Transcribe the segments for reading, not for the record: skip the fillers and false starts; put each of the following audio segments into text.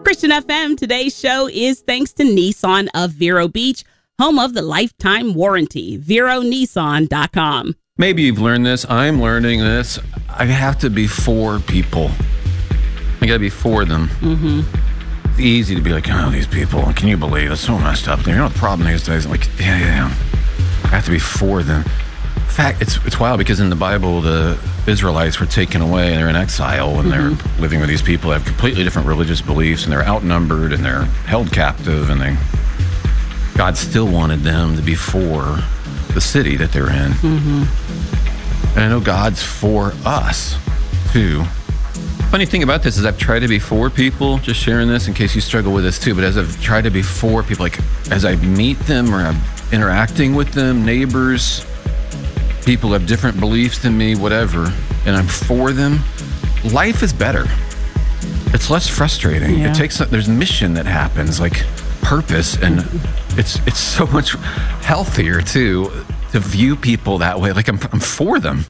Christian FM, today's show is thanks to Nissan of Vero Beach, home of the lifetime warranty, VeroNissan.com. Maybe you've learned this. I'm learning this. I have to be for people. I got to be for them. Mm-hmm. It's easy to be like, oh, these people, can you believe it's so messed up? You know the problem these days? I'm like, yeah. I have to be for them. In fact, it's wild because in the Bible, the Israelites were taken away and they're in exile and they're living with these people that have completely different religious beliefs and they're outnumbered and they're held captive and God still wanted them to be for the city that they're in. Mm-hmm. And I know God's for us too. Funny thing about this is I've tried to be for people, just sharing this in case you struggle with this too, but as I've tried to be for people, like as I meet them or I'm interacting with them, neighbors, people have different beliefs than me, whatever, and I'm for them, life is better. It's less frustrating. Yeah. There's mission that happens, like purpose, and it's so much healthier too to view people that way. Like I'm for them.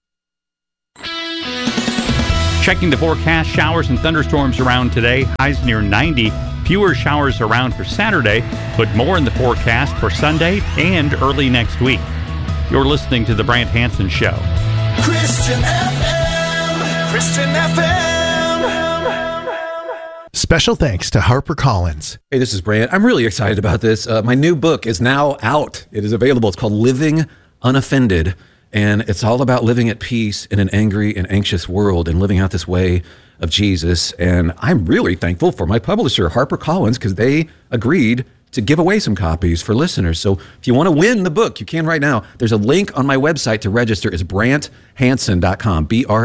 Checking the forecast, showers and thunderstorms around today. Highs near 90. Fewer showers around for Saturday, but more in the forecast for Sunday and early next week. You're listening to The Brant Hansen Show. Christian FM. Christian FM. Special thanks to HarperCollins. Hey, this is Brant. I'm really excited about this. My new book is now out. It is available. It's called Living Unoffended. And it's all about living at peace in an angry and anxious world and living out this way of Jesus. And I'm really thankful for my publisher, HarperCollins, because they agreed to give away some copies for listeners. So if you want to win the book, you can right now. There's a link on my website to register. It's BrantHansen.com,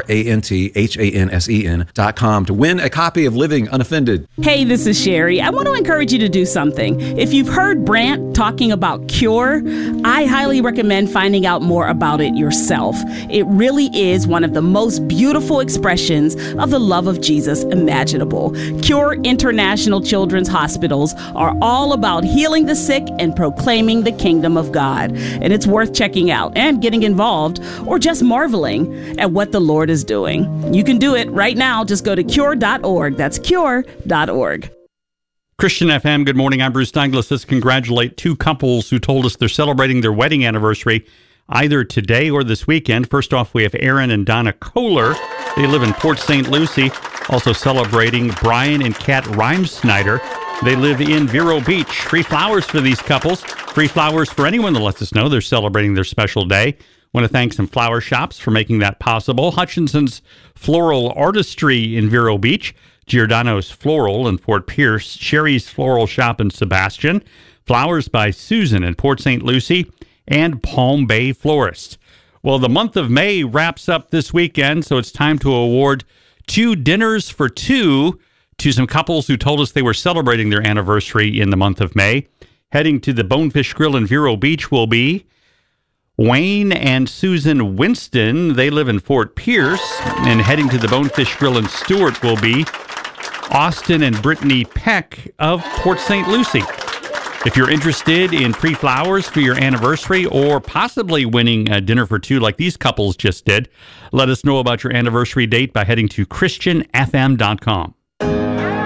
BrantHansen.com to win a copy of Living Unoffended. Hey, this is Sherry. I want to encourage you to do something. If you've heard Brant talking about Cure, I highly recommend finding out more about it yourself. It really is one of the most beautiful expressions of the love of Jesus imaginable. Cure International Children's Hospitals are all about healing the sick and proclaiming the kingdom of God. And it's worth checking out and getting involved or just marveling at what the Lord is doing. You can do it right now. Just go to cure.org. That's cure.org. Christian FM, good morning. I'm Bruce Douglas. Let's congratulate two couples who told us they're celebrating their wedding anniversary either today or this weekend. First off, we have Aaron and Donna Kohler. They live in Port St. Lucie. Also celebrating Brian and Kat Reimsnyder. They live in Vero Beach. Free flowers for these couples. Free flowers for anyone that lets us know they're celebrating their special day. Want to thank some flower shops for making that possible. Hutchinson's Floral Artistry in Vero Beach. Giordano's Floral in Fort Pierce. Sherry's Floral Shop in Sebastian. Flowers by Susan in Port St. Lucie. And Palm Bay Florist. Well, the month of May wraps up this weekend, so it's time to award 2 dinners for 2 to some couples who told us they were celebrating their anniversary in the month of May. Heading to the Bonefish Grill in Vero Beach will be Wayne and Susan Winston. They live in Fort Pierce. And heading to the Bonefish Grill in Stewart will be Austin and Brittany Peck of Port St. Lucie. If you're interested in free flowers for your anniversary or possibly winning a dinner for 2 like these couples just did, let us know about your anniversary date by heading to ChristianFM.com.